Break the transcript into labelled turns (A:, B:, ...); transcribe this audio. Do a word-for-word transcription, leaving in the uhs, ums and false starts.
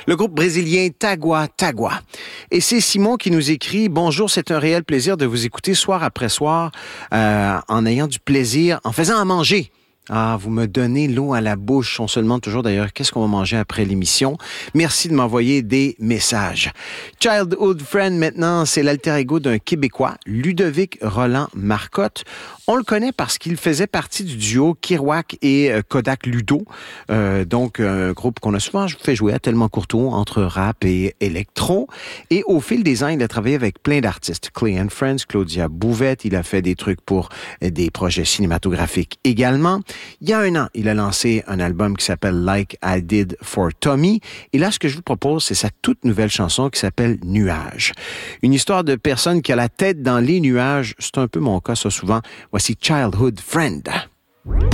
A: Le groupe brésilien Tagua Tagua. Et c'est Simon qui nous écrit « Bonjour, c'est un réel plaisir de vous écouter soir après soir euh, en ayant du plaisir, en faisant à manger. » Ah, vous me donnez l'eau à la bouche. On se demande toujours d'ailleurs qu'est-ce qu'on va manger après l'émission. Merci de m'envoyer des messages. Childhood Friend maintenant, c'est l'alter ego d'un Québécois, Ludovic Roland Marcotte. On le connaît parce qu'il faisait partie du duo Kerouac et Kodak Ludo. Euh, donc, un groupe qu'on a souvent fait jouer à Tellement Courteau entre rap et électro. Et au fil des ans, il a travaillé avec plein d'artistes. Clay and Friends, Claudia Bouvette. Il a fait des trucs pour des projets cinématographiques également. Il y a un an, il a lancé un album qui s'appelle Like I Did for Tommy. Et là, ce que je vous propose, c'est sa toute nouvelle chanson qui s'appelle Nuages. Une histoire de personne qui a la tête dans les nuages. C'est un peu mon cas, ça, souvent. Voici Childhood Friend.